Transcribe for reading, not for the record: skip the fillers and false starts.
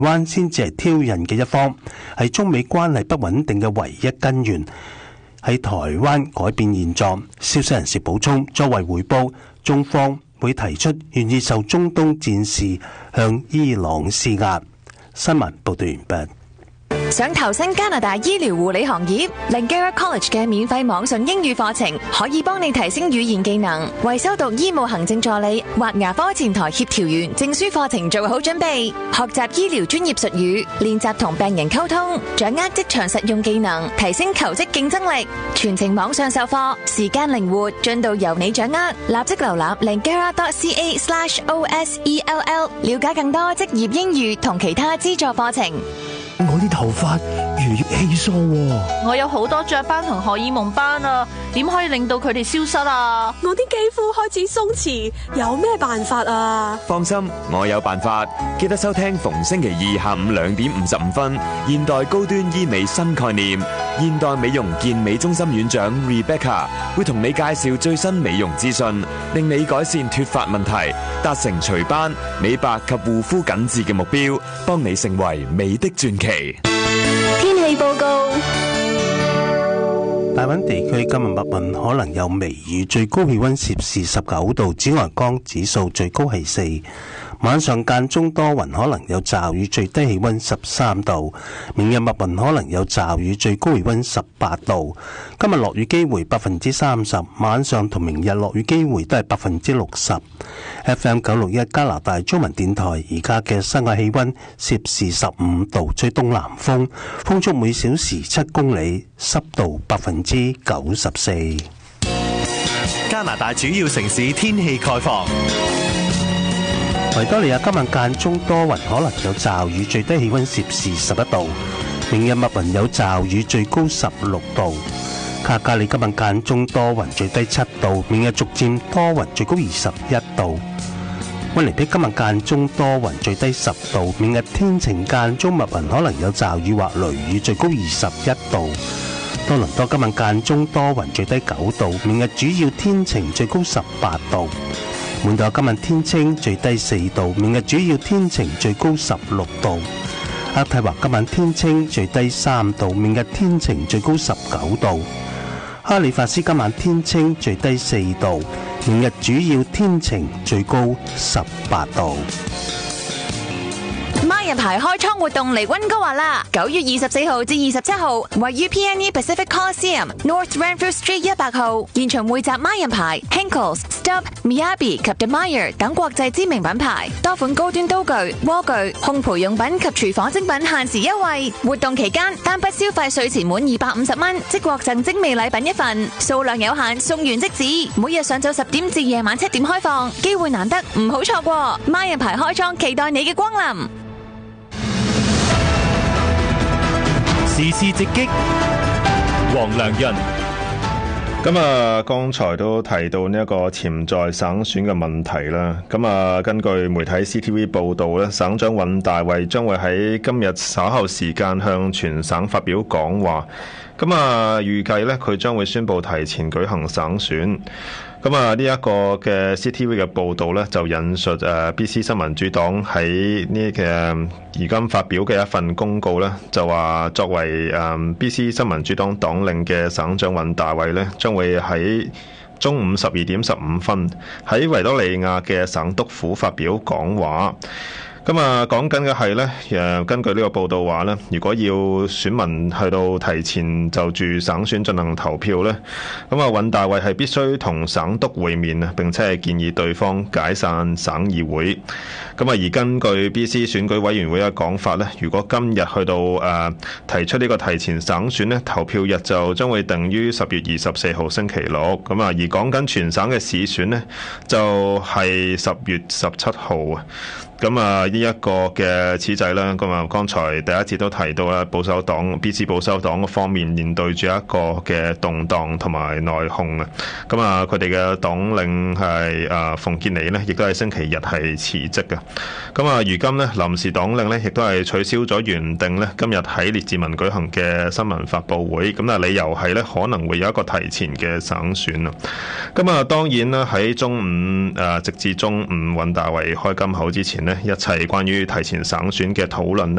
灣先至係挑釁嘅一方，係中美關係不穩定嘅唯一根源，喺台灣改變現狀。消息人士補充，作為回報，中方會提出願意受中東戰事向伊朗施壓。新聞報道完畢。 想投身加拿大醫療護理行業 ，Langara College 嘅免費網上英語課程可以幫你提升語言技能，為修讀醫務行政助理或牙科前台協調員證書課程做好準備。學習醫療專業術語，練習同病人溝通，掌握職場實用技能，提升求職競爭力。全程網上授課，時間靈活，進度由你掌握。立即瀏覽 langara.ca/OSELL， 了解更多職業英語同其他資助課程。 我啲頭髮如月稀疏喎， 我有好多雀斑同荷爾蒙斑啊，點可以令到佢哋消失啊？ 我啲肌膚開始鬆弛，有咩辦法啊？ 放心，我有辦法。記得收聽逢星期二下午2點55分，現代高端醫美新概念，現代美容健美中心院長 Rebecca 會同你介紹最新美容資訊，令你改善脫髮問題，達成除斑、美白及護膚緊緻嘅目標，幫你成為美的傳奇。 天氣報告。 大溫地區今日密雲可能有微雨，最高氣溫攝氏19度，紫外光指數最高係4。晚上間中多雲，可能有驟雨，最低氣溫13度。明日密雲可能有驟雨，最高氣溫18度。今日落雨機會30%，晚上同明日落雨機會都係60%。FM 961加拿大中文電台，而家嘅室外氣溫攝氏15度，吹東南風，風速每小時7公里，濕度94%。 加拿大主要城市天氣概況。 維多利亞今日間中多雲，可能有驟雨，最低氣溫攝氏11度。明日密雲有驟雨，最高16度。卡加里今日間中多雲，最低7度。明日逐漸多雲，最高21度。溫尼碧今日間中多雲，最低10度。明日天晴間中密雲，可能有驟雨或雷雨，最高21度。多倫多今日間中多雲，最低9度。明日主要天晴，最高18度。滿島今日天清，最低4度。明日主要天晴，最高16度。渥太華今晚天清，最低3度。明日天晴，最高19度。哈利法斯今晚天清，最低4度。明日主要天晴，最高18度。 孖人牌開倉活動嚟溫哥華啦！9月24號至27號，位於 PNE Pacific Coliseum North Renfrew Street 100號，現場匯集孖人牌、Henckels、Stubb、Miyabi 及 De Meyer 等國際知名品牌，多款高端刀具、鍋具、烘焙用品及廚房精品限時優惠。活動期間，單筆消費稅前滿250蚊，即獲贈精美禮品一份，數量有限，送完即止。每日上晝10點至夜晚7點開放，機會難得，唔好錯過。孖人牌開倉，期待你嘅光臨。 時事直擊，黃良潤。 咁啊，剛才都提到呢一個潛在省選嘅問題啦。咁啊，根據媒體 CTV 報道咧，省長尹大衛將會喺今日稍後時間向全省發表講話。咁啊，預計咧佢將會宣布提前舉行省選。咁啊，呢一個嘅 CTV 嘅報導咧，就引述BC 新民主黨喺呢嘅而今發表嘅一份公告咧，就話作為BC 新民主黨黨領嘅省長尹大衛咧，將會喺中午12點15分喺維多利亞嘅省督府發表講話。咁啊，講緊嘅係呢，根據呢個報道話呢，如果要選民去到提前就住省選進行投票呢，咁啊，尹大衛係必須同省督會面啊，並且係建議對方解散省議會。咁啊，而根據 BC 選舉委員會嘅講法呢，如果今日去到提出呢個提前省選呢，投票日就將會定於10月24號星期六。咁啊，而講緊全省嘅市選呢，就係10月17號啊。咁啊，呢一個嘅此制啦，咁啊，剛才第一節都提到啦，保守黨 BC 保守黨方面面對住一個嘅動盪同埋內訌啊。咁啊，佢哋嘅黨領係馮建尼呢，亦都係星期日係辭職嘅。咁啊，如今呢，臨時黨領呢，亦都係取消咗原定呢今日喺列治文舉行嘅新聞發佈會。咁啊，理由係呢，可能會有一個提前嘅省選啊。咁啊，當然啦，喺中午直至中午尹大維開金口之前呢， 呢，一切關於提前省選嘅討論呢